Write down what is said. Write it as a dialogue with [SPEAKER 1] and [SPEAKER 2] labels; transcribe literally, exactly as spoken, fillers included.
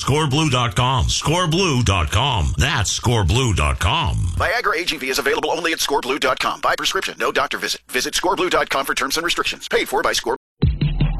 [SPEAKER 1] score blue dot com. score blue dot com. That's score blue dot com.
[SPEAKER 2] Viagra A G V is available only at score blue dot com. By prescription, no doctor visit. Visit score blue dot com for terms and restrictions. Paid for by Score.